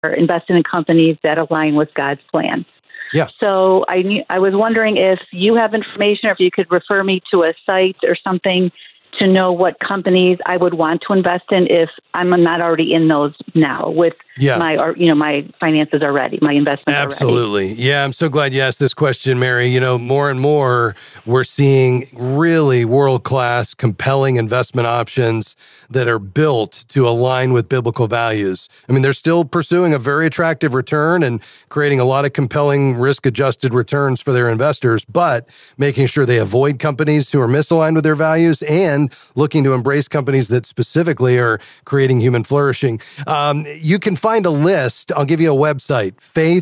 invested in companies that align with God's plan. Yeah. So I was wondering if you have information or if you could refer me to a site or something to know what companies I would want to invest in if I'm not already in those now with my finances are ready, my investments Absolutely. are ready. Yeah, I'm so glad you asked this question, Mary. More and more we're seeing really world-class, compelling investment options that are built to align with biblical values. I mean, they're still pursuing a very attractive return and creating a lot of compelling risk-adjusted returns for their investors, but making sure they avoid companies who are misaligned with their values and looking to embrace companies that specifically are creating human flourishing. You can find a list. I'll give you a website,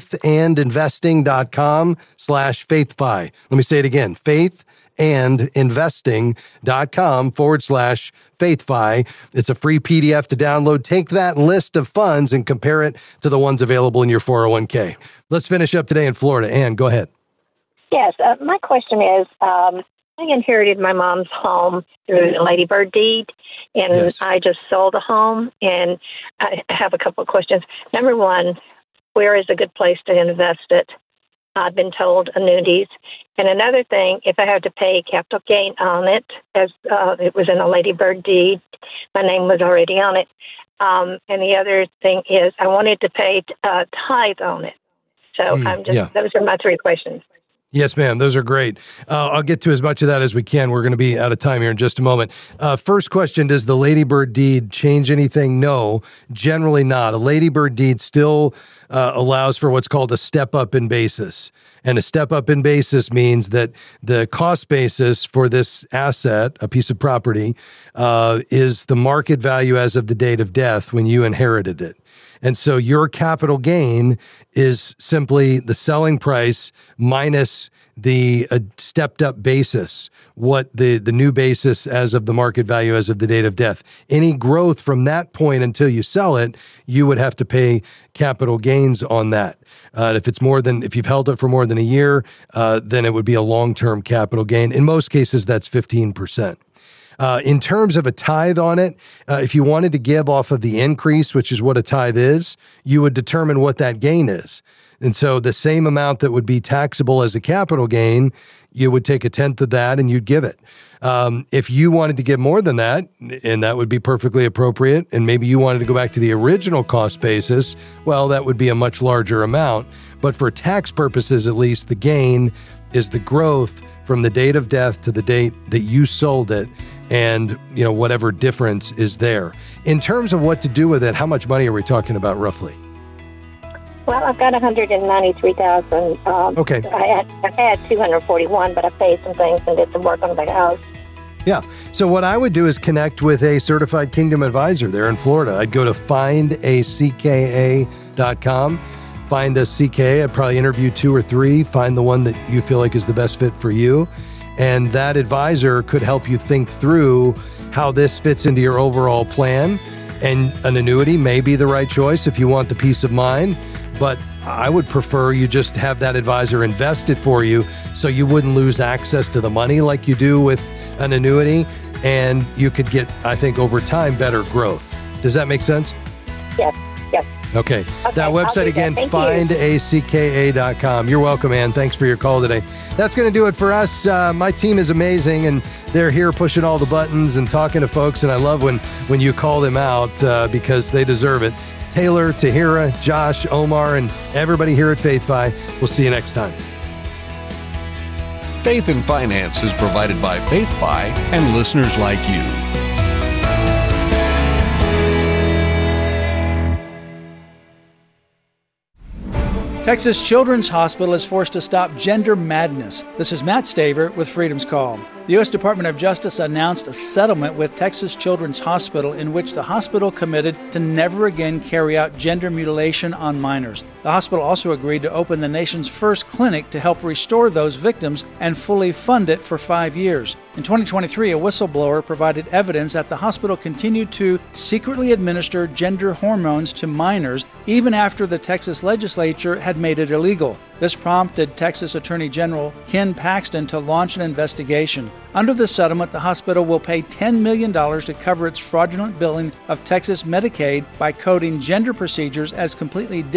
faithandinvesting.com/faithfi. Let me say it again, faithandinvesting.com/faithfi. It's a free PDF to download. Take that list of funds and compare it to the ones available in your 401k. Let's finish up today in Florida. Ann, go ahead. Yes, my question is, I inherited my mom's home through the Lady Bird deed, and Yes. I just sold the home, and I have a couple of questions. Number one, where is a good place to invest it? I've been told annuities. And another thing, if I have to pay capital gain on it, as it was in a Lady Bird deed, my name was already on it. And the other thing is I wanted to pay tithe on it. So those are my three questions. Yes, ma'am. Those are great. I'll get to as much of that as we can. We're going to be out of time here in just a moment. First question, does the Lady Bird deed change anything? No, generally not. A Lady Bird deed still allows for what's called a step up in basis. And a step up in basis means that the cost basis for this asset, a piece of property, is the market value as of the date of death when you inherited it. And so your capital gain is simply the selling price minus the stepped up basis, what the new basis as of the market value as of the date of death. Any growth from that point until you sell it, you would have to pay capital gains on that. If you've held it for more than a year, then it would be a long-term capital gain. In most cases, that's 15%. In terms of a tithe on it, if you wanted to give off of the increase, which is what a tithe is, you would determine what that gain is. And so the same amount that would be taxable as a capital gain, you would take a tenth of that and you'd give it. If you wanted to give more than that, and that would be perfectly appropriate, and maybe you wanted to go back to the original cost basis, well, that would be a much larger amount. But for tax purposes, at least, the gain is the growth from the date of death to the date that you sold it, and whatever difference is there. In terms of what to do with it, how much money are we talking about roughly? Well, I've got $193,000. Okay. I had $241, but I paid some things and did some work on the house. Yeah. So what I would do is connect with a certified Kingdom advisor there in Florida. I'd go to findacka.com. Find a CKA. I'd probably interview 2 or 3. Find the one that you feel like is the best fit for you. And that advisor could help you think through how this fits into your overall plan. And an annuity may be the right choice if you want the peace of mind. But I would prefer you just have that advisor invest it for you so you wouldn't lose access to the money like you do with an annuity. And you could get, I think, over time, better growth. Does that make sense? Yes. Okay. That website again, findacka.com. You're welcome, Ann. Thanks for your call today. That's going to do it for us. My team is amazing, and they're here pushing all the buttons and talking to folks, and I love when you call them out because they deserve it. Taylor, Tahira, Josh, Omar, and everybody here at FaithFi. We'll see you next time. Faith and Finance is provided by FaithFi and listeners like you. Texas Children's Hospital is forced to stop gender madness. This is Matt Staver with Freedom's Call. The U.S. Department of Justice announced a settlement with Texas Children's Hospital in which the hospital committed to never again carry out gender mutilation on minors. The hospital also agreed to open the nation's first clinic to help restore those victims and fully fund it for 5 years. In 2023, a whistleblower provided evidence that the hospital continued to secretly administer gender hormones to minors even after the Texas legislature had made it illegal. This prompted Texas Attorney General Ken Paxton to launch an investigation. Under the settlement, the hospital will pay $10 million to cover its fraudulent billing of Texas Medicaid by coding gender procedures as completely different